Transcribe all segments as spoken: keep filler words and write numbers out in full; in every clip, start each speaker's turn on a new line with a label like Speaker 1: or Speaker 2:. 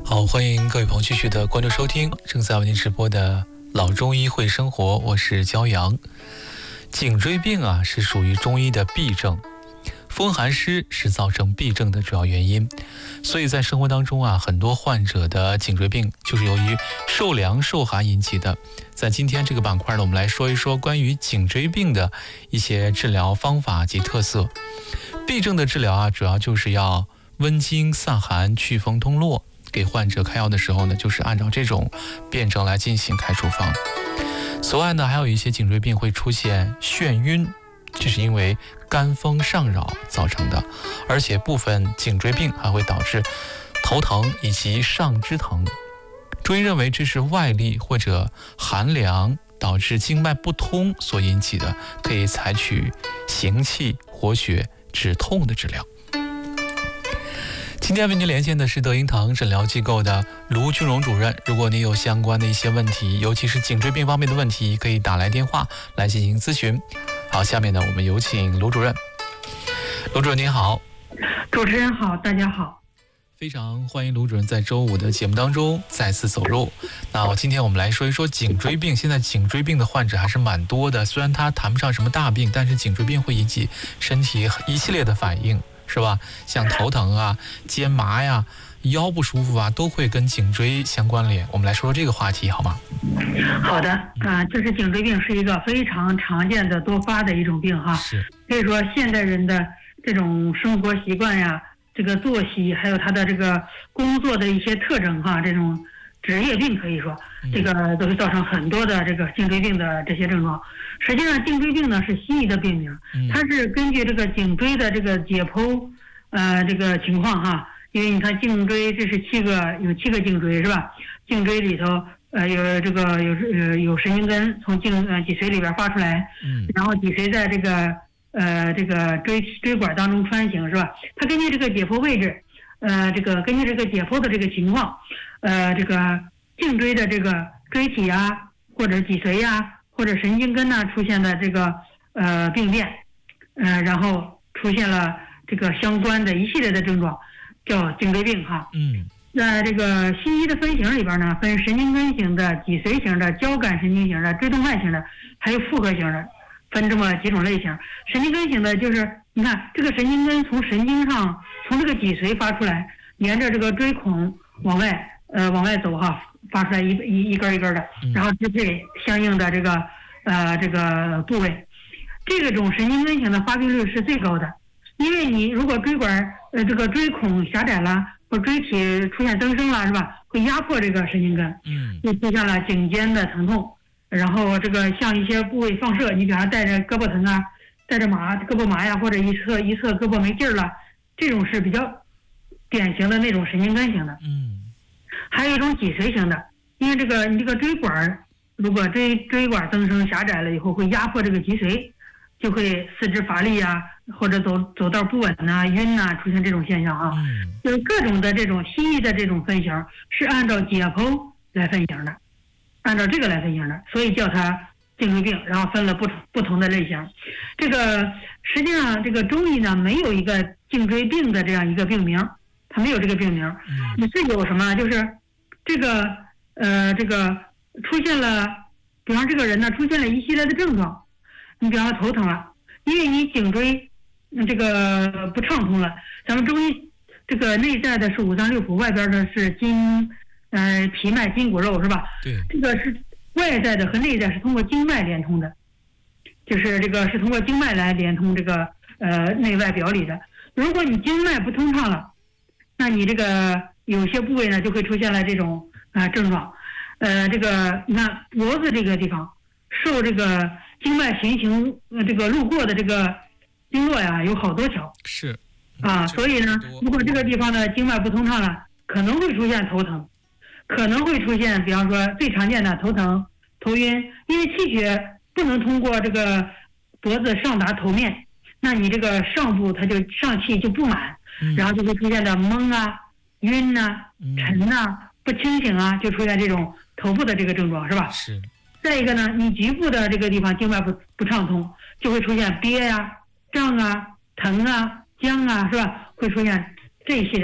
Speaker 1: 好，欢迎各位朋友继续的关注收听正在为您直播的老中医会生活，我是焦阳。颈椎病啊是属于中医的痹症，风寒湿是造成痹症的主要原因，所以在生活当中啊，很多患者的颈椎病就是由于受凉受寒引起的。在今天这个板块呢，我们来说一说关于颈椎病的一些治疗方法及特色。痹症的治疗啊，主要就是要温经散寒、祛风通络。给患者开药的时候呢，就是按照这种辩证来进行开处方。此外呢，还有一些颈椎病会出现眩晕，这是因为肝风上扰造成的，而且部分颈椎病还会导致头疼以及上肢疼。中医认为这是外力或者寒凉导致经脉不通所引起的，可以采取行气活血止痛的治疗。今天为您连线的是德英堂诊疗机构的卢军荣主任，如果您有相关的一些问题，尤其是颈椎病方面的问题，可以打来电话来进行咨询。好，下面呢，我们有请卢主任。卢主任您好。
Speaker 2: 主持人好，大家好。
Speaker 1: 非常欢迎卢主任在周五的节目当中再次走入。那今天我们来说一说颈椎病。现在颈椎病的患者还是蛮多的，虽然它谈不上什么大病，但是颈椎病会引起身体一系列的反应，是吧？像头疼啊、肩麻呀、腰不舒服啊，都会跟颈椎相关联。我们来说说这个话题好吗？
Speaker 2: 好的啊，就是颈椎病是一个非常常见的多发的一种病哈。
Speaker 1: 是。
Speaker 2: 可以说现代人的这种生活习惯呀，这个作息，还有他的这个工作的一些特征哈，这种职业病可以说，这个都会造成很多的这个颈椎病的这些症状。实际上，颈椎病呢是西医的病名，它是根据这个颈椎的这个解剖，呃，这个情况哈。因为你看颈椎这是七个，有七个颈椎是吧？颈椎里头呃有这个有呃有神经根从颈呃脊髓里边发出来，然后脊髓在这个呃这个椎椎管当中穿行是吧？它根据这个解剖位置，呃这个根据这个解剖的这个情况，呃这个颈椎的这个椎体啊，或者脊髓呀、啊，或者神经根呢出现的这个呃病变，呃然后出现了这个相关的一系列的症状，叫颈椎病哈。
Speaker 1: 嗯。
Speaker 2: 在这个西医的分型里边呢，分神经根型的、脊髓型的、交感神经型的、椎动脉型的，还有复合型的，分这么几种类型。神经根型的就是你看这个神经根从神经上从这个脊髓发出来，沿着这个椎孔往外呃往外走哈，发出来一一一根一根的，然后支配相应的这个呃这个部位。这个种神经根型的发病率是最高的，因为你如果椎管呃这个椎孔狭窄了，或椎体出现增生了是吧，会压迫这个神经根，
Speaker 1: 嗯，
Speaker 2: 就出现了颈肩的疼痛，然后这个像一些部位放射，你比方带着胳膊疼啊，带着麻胳膊麻呀，或者一侧一侧胳膊没劲儿了，这种是比较典型的那种神经根型的。
Speaker 1: 嗯，
Speaker 2: 还有一种脊髓型的，因为这个你这个椎管如果椎椎管增生狭窄了以后，会压迫这个脊髓，就会四肢乏力啊，或者走走道不稳呐、啊、晕呐、啊，出现这种现象啊。
Speaker 1: 嗯，
Speaker 2: 就是各种的这种西医的这种分型是按照解剖来分型的，按照这个来分型的，所以叫它颈椎病，然后分了不同不同的类型。这个实际上这个中医呢没有一个颈椎病的这样一个病名，它没有这个病名。你是有什么？就是这个呃这个出现了，比方这个人呢出现了一系列的症状。你比方说头疼了，因为你颈椎这个不畅通了，咱们中医这个内在的是五脏六腑，外边的是筋呃皮脉筋骨肉是吧？
Speaker 1: 对，
Speaker 2: 这个是外在的和内在是通过经脉连通的，就是这个是通过经脉来连通这个呃内外表里的。如果你经脉不通畅了，那你这个有些部位呢就会出现了这种啊、呃、症状，呃这个你看脖子这个地方受这个经脉循行呃这个路过的这个经络呀有好多条，
Speaker 1: 是
Speaker 2: 啊，所以呢，如果这个地方的经脉不通畅了，可能会出现头疼，可能会出现比方说最常见的头疼、头晕，因为气血不能通过这个脖子上达头面，那你这个上部它就上气就不满，然后就会出现的懵啊、晕啊、沉啊、不清醒啊，就出现这种头部的这个症状是吧？
Speaker 1: 是。
Speaker 2: 再一个呢，你局部的这个地方经脉不不畅通，就会出现憋呀、胀啊、疼啊、僵啊，是吧？会出现这一系列的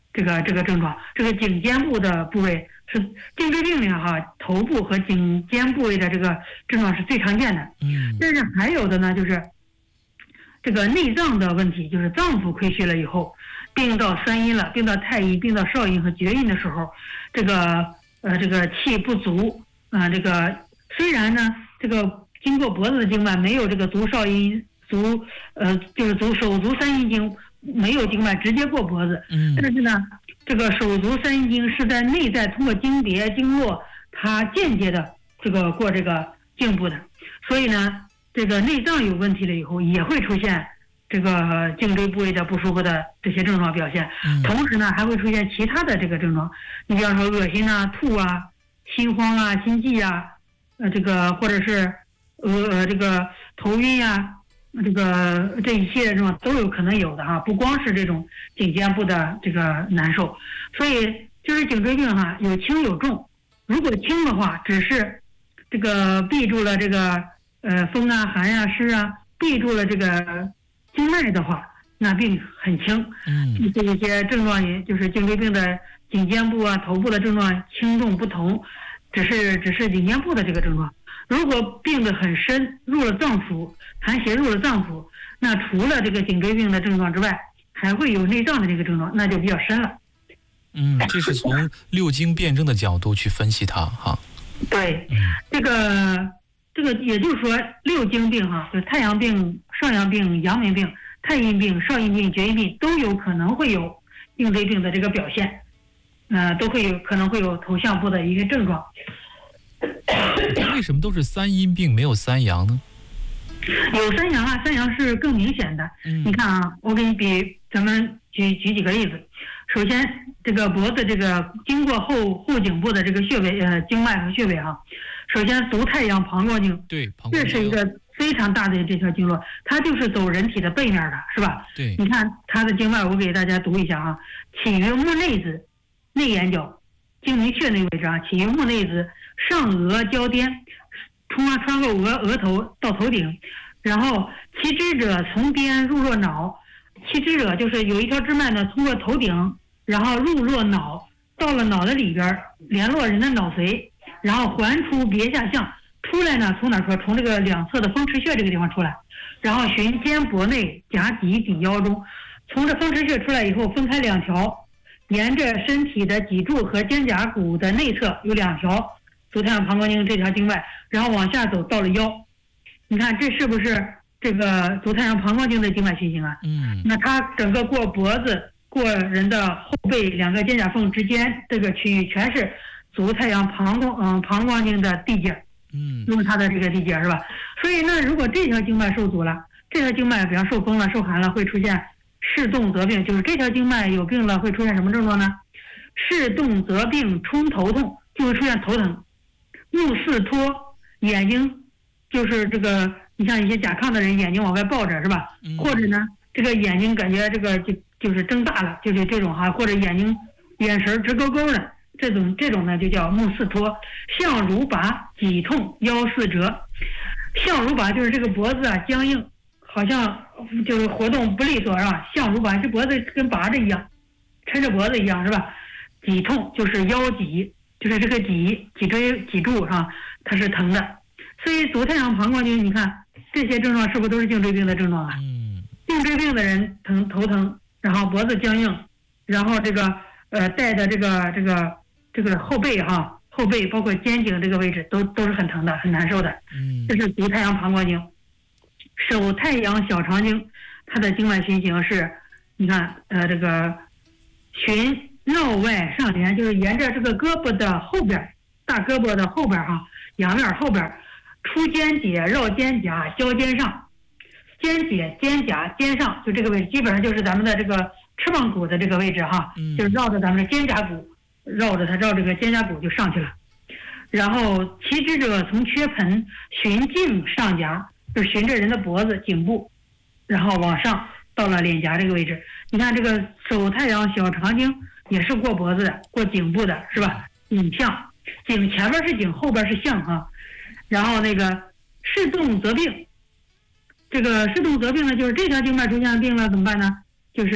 Speaker 2: 这个这个症状，这个颈肩部的部位是颈椎病里哈，头部和颈肩部位的这个症状是最常见的。
Speaker 1: 嗯，
Speaker 2: 但是还有的呢，就是这个内脏的问题，就是脏腑亏虚了以后，病到三阴了，病到太阴，病到少阴和厥阴的时候，这个呃这个气不足啊、呃，这个虽然呢这个经过脖子的经脉没有这个足少阴足呃就是足手足三阴经没有经脉直接过脖子，
Speaker 1: 嗯，
Speaker 2: 但是呢这个手足三阴经是在内在通过经别经络它间接的这个过这个颈部的，所以呢这个内脏有问题了以后也会出现这个颈椎部位的不舒服的这些症状表现，同时呢还会出现其他的这个症状，你比方说恶心啊、吐啊、心慌啊、心悸啊，呃这个或者是呃这个头晕呀、啊，这个这一系列症状都有可能有的哈，不光是这种颈肩部的这个难受，所以就是颈椎病哈有轻有重，如果轻的话只是这个闭住了这个呃风啊寒啊湿啊，闭住了这个经脉的话，那病很轻。
Speaker 1: 嗯，
Speaker 2: 这一些症状也就是颈椎病的颈肩部啊头部的症状轻重不同，只是只是颈肩部的这个症状。如果病得很深，入了脏腑，寒邪入了脏腑，那除了这个颈椎病的症状之外，还会有内脏的这个症状，那就比较深了。
Speaker 1: 嗯，这是从六经辩证的角度去分析它哈。
Speaker 2: 对，这个这个也就是说六经病哈，就是太阳病、少阳病、阳明病、太阴病、少阴病、厥阴病都有可能会有颈椎病的这个表现，呃，都会有可能会有头项部的一个症状。
Speaker 1: 为什么都是三阴病没有三阳呢？
Speaker 2: 有三阳啊，三阳是更明显的。
Speaker 1: 嗯，
Speaker 2: 你看啊，我给你比，咱们举举几个例子。首先，这个脖子这个经过后后颈部的这个穴位呃经脉和穴位哈、啊，首先足太阳膀胱经，
Speaker 1: 对，膀胱经
Speaker 2: 这是一个非常大的这条经络，它就是走人体的背面的，是吧？
Speaker 1: 对，
Speaker 2: 你看它的经脉，我给大家读一下啊，起于目内眦内眼角睛明穴那个位置啊，起于目内眦上额交巅，冲啊穿过额额头到头顶，然后其支者从边入络脑，其支者就是有一条支脉呢，通过头顶，然后入络脑，到了脑的里边，联络人的脑髓，然后环出别下象，出来呢从哪出来？从这个两侧的风池穴这个地方出来，然后循肩膊内夹脊抵腰中，从这风池穴出来以后分开两条，沿着身体的脊柱和肩胛骨的内侧有两条足太阳膀胱经这条经脉，然后往下走到了腰。你看这是不是这个足太阳膀胱经的经脉循行啊？
Speaker 1: 嗯，
Speaker 2: 那它整个过脖子、过人的后背两个肩胛缝之间这个区域，全是足太阳膀胱嗯膀胱经的地界，
Speaker 1: 嗯，
Speaker 2: 用它的这个地界是吧？所以呢，如果这条经脉受阻了，这条经脉比方受风了、受寒了，会出现视动则病，就是这条经脉有病了，会出现什么症状呢？视动则病，冲头痛，就会出现头疼。目似脱，眼睛就是这个，你像一些甲亢的人眼睛往外抱着是吧？
Speaker 1: 嗯，
Speaker 2: 或者呢，这个眼睛感觉这个就就是睁大了，就是这种哈，或者眼睛眼神直勾勾的，这种这种呢就叫目似脱。项如拔，脊痛，腰似折。项如拔就是这个脖子啊僵硬，好像就是活动不利索是吧？项如拔，这脖子跟拔着一样，抻着脖子一样是吧？脊痛就是腰脊。就是这个脊脊椎脊柱哈、啊，它是疼的，所以足太阳膀胱经，你看这些症状是不是都是颈椎病的症状啊？
Speaker 1: 嗯，
Speaker 2: 颈椎病的人疼头疼，然后脖子僵硬，然后这个呃带的这个这个这个后背哈、啊，后背包括肩颈这个位置都都是很疼的，很难受的。
Speaker 1: 嗯，
Speaker 2: 这是足太阳膀胱经。手太阳小肠经，它的经脉循行是，你看呃这个循。绕外上连，就是沿着这个胳膊的后边，大胳膊的后边哈、啊，阳面后边，出肩胛，绕肩胛，交肩上，肩胛、肩胛、肩上，就这个位置，基本上就是咱们的这个翅膀骨的这个位置哈，就是绕着咱们的肩胛骨，绕着它绕这个肩胛骨就上去了。然后其支者从缺盆循颈上夹，就循着人的脖子、颈部，然后往上到了脸颊这个位置。你看这个手太阳小肠经。也是过脖子的，过颈部的是吧？颈项，颈前边是颈，后边是项啊。然后那个视动则病，这个视动则病呢，就是这条经脉出现病了怎么办呢？就是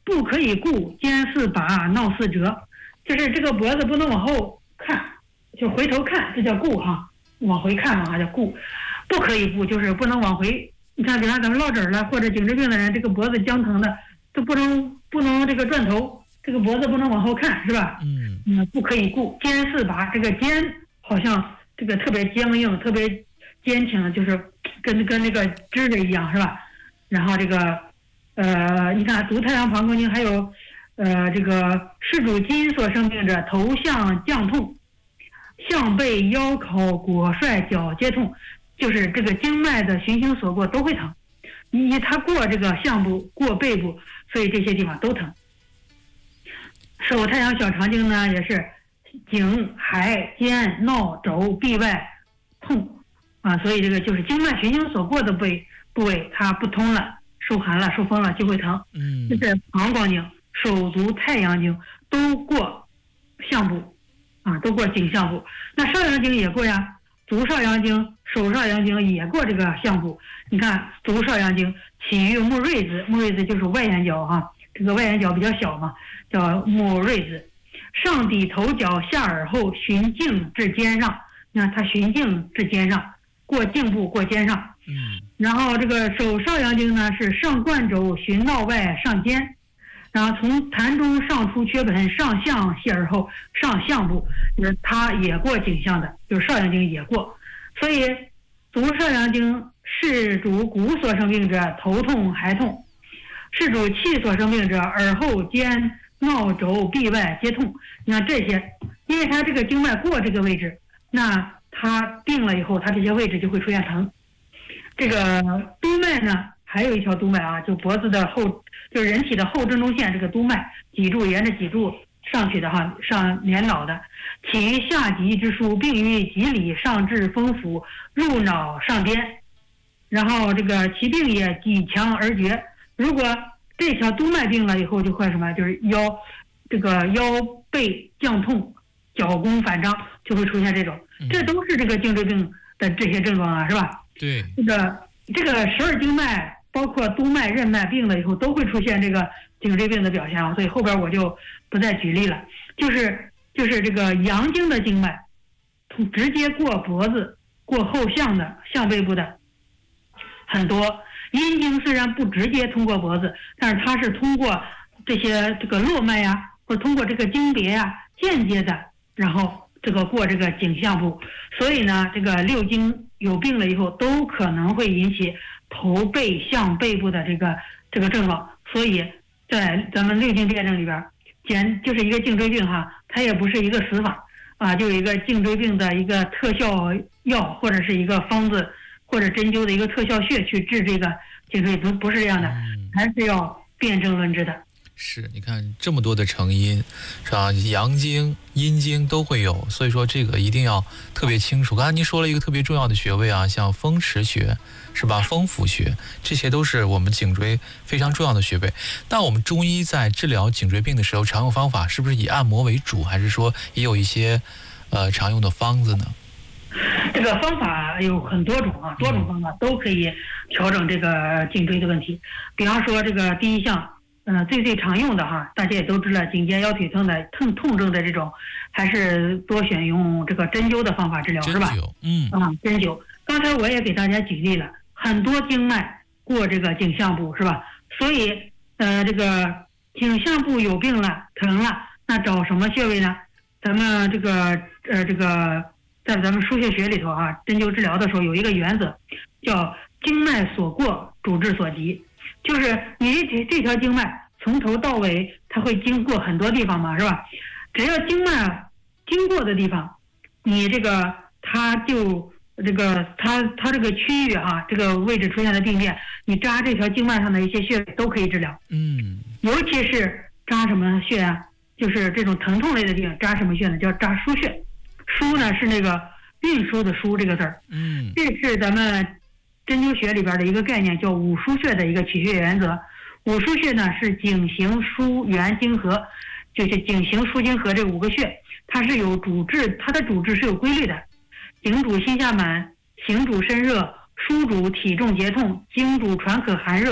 Speaker 2: 不可以顾，肩似拔，闹似折，就是这个脖子不能往后看，就回头看，这叫顾哈，往回看嘛，叫顾。不可以顾，就是不能往回。你看，比方咱们落枕了或者颈椎病的人，这个脖子僵疼的，都不能不能这个转头，这个脖子不能往后看，是吧？
Speaker 1: 嗯
Speaker 2: 嗯，不可以顾，肩似拔，这个肩好像这个特别僵硬，特别坚挺，就是跟跟那个支着一样，是吧？然后这个呃，你看足太阳膀胱经还有呃这个是主筋所生病者，头项降痛，项背腰口裹率脚皆痛，就是这个经脉的循行所过都会疼。你它过这个项部过背部，所以这些地方都疼。手太阳小肠经呢也是颈踝肩闹肘臂外痛啊，所以这个就是经脉循行所过的部位部位它不通了，受寒了受风了就会疼。
Speaker 1: 嗯，
Speaker 2: 这是膀胱经、手足太阳经都过项部啊，都过颈项部。那少阳经也过呀，足少阳经、手少阳经也过这个项部。你看足少阳经起于目锐子，目锐子就是外眼角哈、啊，这个外眼角比较小嘛，叫目锐子。上抵头角，下耳后，循颈至肩上。你看它循颈至肩上，过颈部过肩上。
Speaker 1: 嗯，
Speaker 2: 然后这个手少阳经呢是上冠肘，循闹外上肩。然后从痰中上出缺盆，上项系耳后，上项部，就是它也过颈项的，就是少阳经也过。所以足少阳经是主骨所生病者，头痛还痛；是主气所生病者，耳后肩闹肘臂外皆痛。你看这些，因为它这个经脉过这个位置，那它病了以后，它这些位置就会出现疼。这个督脉呢，还有一条督脉啊，就脖子的后，就是人体的后正中线这个督脉，脊柱沿着脊柱上去的哈，上连脑的，起于下棘之枢，并于脊里，上至风府，入脑上颠。然后这个其病也几强而绝。如果这条督脉病了以后，就会什么？就是腰这个腰背降痛，脚弓反张，就会出现这种，这都是这个颈椎病的这些症状啊，是吧？
Speaker 1: 对，
Speaker 2: 这个这个十二经脉，包括督脉、任脉病了以后，都会出现这个颈椎病的表现啊。所以后边我就不再举例了，就是就是这个阳经的经脉，直接过脖子、过后项的项背部的很多。阴经虽然不直接通过脖子，但是它是通过这些这个络脉呀，或者通过这个经别呀，间接的，然后这个过这个颈项部。所以呢，这个六经有病了以后，都可能会引起头背项背部的这个这个症状。所以在咱们六经辨证里边，简就是一个颈椎病哈，它也不是一个死法啊，就有一个颈椎病的一个特效药，或者是一个方子或者针灸的一个特效穴去治这个颈椎，不不是这样的，还是要辨证论治的。
Speaker 1: 是，你看这么多的成因，是吧？阳经、阴经都会有，所以说这个一定要特别清楚。刚才您说了一个特别重要的穴位啊，像风池穴，是吧？风府穴，这些都是我们颈椎非常重要的穴位。那我们中医在治疗颈椎病的时候，常用方法是不是以按摩为主，还是说也有一些呃常用的方子呢？
Speaker 2: 这个方法有很多种啊，多种方法都可以调整这个颈椎的问题。比方说这个第一项。嗯、呃，最最常用的哈，大家也都知道，颈肩腰腿疼的痛痛症的这种，还是多选用这个针灸的方法治疗，是吧？
Speaker 1: 嗯
Speaker 2: 啊，针灸。刚才我也给大家举例了，很多经脉过这个颈项部，是吧？所以呃，这个颈项部有病了、疼了，那找什么穴位呢？咱们这个呃这个在咱们输血学里头啊，针灸治疗的时候有一个原则，叫经脉所过，主治所及。就是你这这条经脉从头到尾，它会经过很多地方嘛，是吧？只要经脉经过的地方，你这个它就这个它它这个区域啊，这个位置出现的病变，你扎这条经脉上的一些穴位都可以治疗。
Speaker 1: 嗯，
Speaker 2: 尤其是扎什么穴啊？就是这种疼痛类的病，扎什么穴呢？叫扎腧穴。腧呢是那个运输的输这个字儿。
Speaker 1: 嗯，
Speaker 2: 这是咱们针灸学里边的一个概念，叫五腧穴的一个取穴原则。五腧穴呢是颈行腧圆经合，就是颈行腧经合这五个穴，它是有主治，它的主治是有规律的。颈主心下满，行主身热，腧主体重结痛，经主喘渴寒热，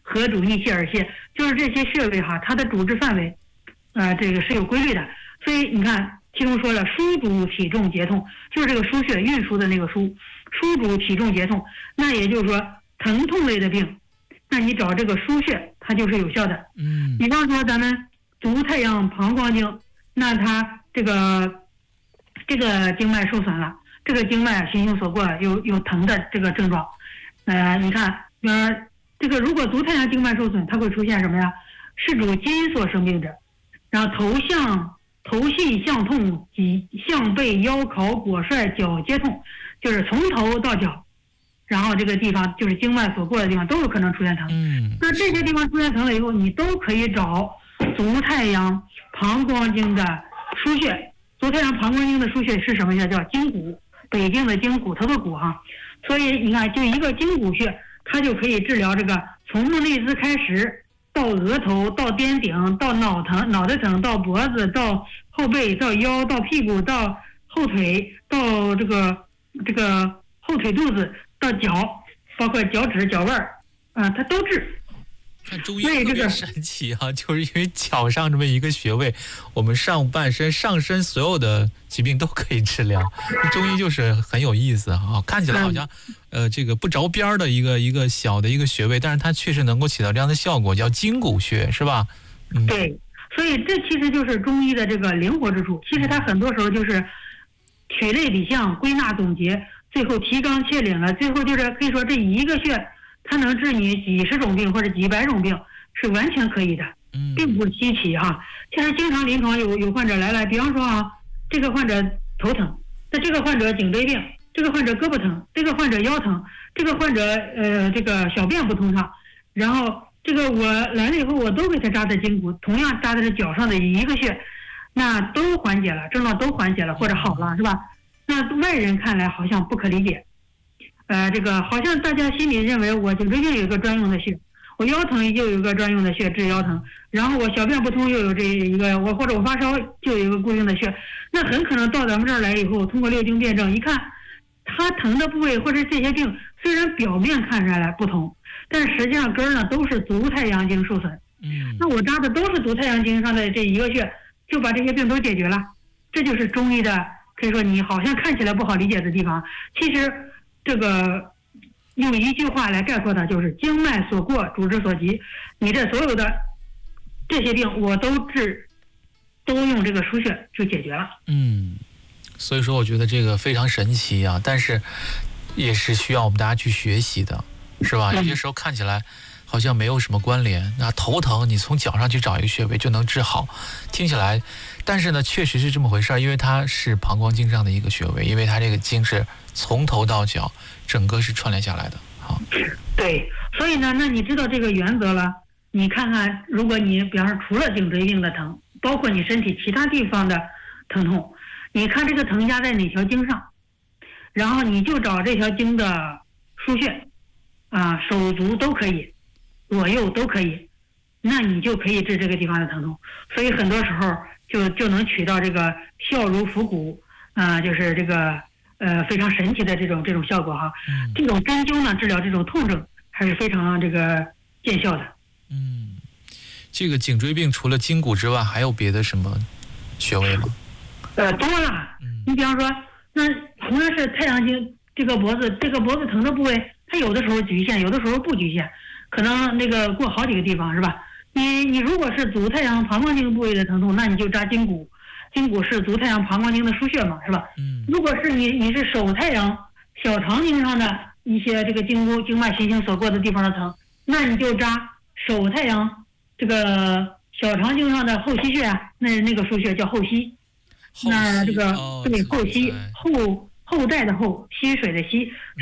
Speaker 2: 合主逆系耳穴，就是这些穴位哈，它的主治范围，呃，这个是有规律的。所以你看，其中说了输主体重节痛，就是这个输穴运输的那个输，输主体重节痛，那也就是说疼痛类的病，那你找这个输穴，它就是有效的。
Speaker 1: 嗯，
Speaker 2: 比方说咱们足太阳膀胱经，那它这个这个经脉受损了，这个经脉行星所过有有疼的这个症状，呃，你看，呃，这个如果足太阳经脉受损，它会出现什么呀？是主筋所生病者，然后头项、头系项痛及项背、腰考、果率、脚皆痛，就是从头到脚，然后这个地方就是经脉所过的地方都有可能出现疼。
Speaker 1: 嗯，
Speaker 2: 那这些地方出现疼了以后，你都可以找足太阳膀胱经的腧穴。足太阳膀胱经的腧穴是什么穴？叫筋骨，北京的筋，骨头的骨哈。所以你看，就一个筋骨穴，它就可以治疗这个从目内眦开始，到额头，到颠顶，到脑疼、脑袋疼，到脖子，到后背，到腰，到屁股，到后腿，到这个这个后腿肚子，到脚，包括脚趾、脚腕儿，啊、呃，它都治。
Speaker 1: 看中医特别神奇啊，就是因为脚上这么一个穴位，我们上半身、上身所有的疾病都可以治疗。中医就是很有意思啊，看起来好像，呃，这个不着边的一个一个小的一个穴位，但是它确实能够起到这样的效果，叫筋骨穴，是吧？
Speaker 2: 嗯，对，所以这其实就是中医的这个灵活之处。其实它很多时候就是取类比象、归纳总结，最后提纲挈领了，最后就是可以说这一个穴。它能治你几十种病或者几百种病，是完全可以的，并不稀奇哈。其实经常临床有有患者来了，比方说啊，这个患者头疼，那这个患者颈椎病，这个患者胳膊疼，这个患者腰疼，这个患者呃这个小便不通畅，然后这个我来了以后，我都给他扎的筋骨，同样扎的是脚上的一个穴，那都缓解了，症状都缓解了或者好了，是吧？那外人看来好像不可理解。呃，这个好像大家心里认为我颈椎病有一个专用的穴，我腰疼又有一个专用的穴治腰疼，然后我小便不通又有这一个，我或者我发烧就有一个固定的穴，那很可能到咱们这儿来以后，通过六经辩证一看，它疼的部位或者这些病虽然表面看起来不同，但是实际上根儿呢都是足太阳经受损。
Speaker 1: 嗯，
Speaker 2: 那我扎的都是足太阳经上的这一个穴，就把这些病都解决了。这就是中医的，可以说你好像看起来不好理解的地方，其实。这个用一句话来概括它，就是经脉所过，主治所及。你这所有的这些病，我都治，都用这个腧穴就解决了。
Speaker 1: 嗯，所以说我觉得这个非常神奇啊，但是也是需要我们大家去学习的，是吧？有些时候看起来好像没有什么关联，那头疼你从脚上去找一个穴位就能治好，听起来，但是呢，确实是这么回事儿，因为它是膀胱经上的一个穴位，因为它这个经是从头到脚整个是串联下来的。好，
Speaker 2: 对，所以呢，那你知道这个原则了，你看看，如果你比方说除了颈椎病的疼，包括你身体其他地方的疼痛，你看这个疼压在哪条经上，然后你就找这条经的腧穴，啊，手足都可以，左右都可以，那你就可以治这个地方的疼痛。所以很多时候就就能取到这个效如伏骨啊、呃，就是这个呃非常神奇的这种这种效果哈。嗯、这种针灸呢治疗这种痛症还是非常这个见效的。
Speaker 1: 嗯，这个颈椎病除了筋骨之外，还有别的什么穴位吗？
Speaker 2: 呃，多了。嗯、你比方说，那同样是太阳经，这个脖子这个脖子疼的部位，它有的时候局限，有的时候不局限，可能那个过好几个地方是吧？你你如果是足太阳膀胱经部位的疼痛，那你就扎筋骨，筋骨是足太阳膀胱经的腧穴嘛，是吧？嗯。如果是你你是手太阳小肠经上的一些这个经络经脉行星所过的地方的疼，那你就扎手太阳这个小肠经上的后溪穴啊，那那个腧穴叫后溪。那这个、哦、对后溪后后代的后，溪水的溪，